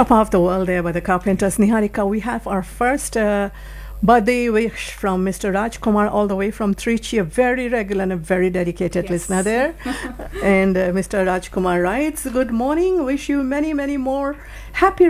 Top of the World there by the Carpenters. Niharika, we have our first birthday wish from Mr. Rajkumar all the way from Trichy, a very regular and a very dedicated listener there. And Mr. Rajkumar writes, good morning, wish you many, many more happy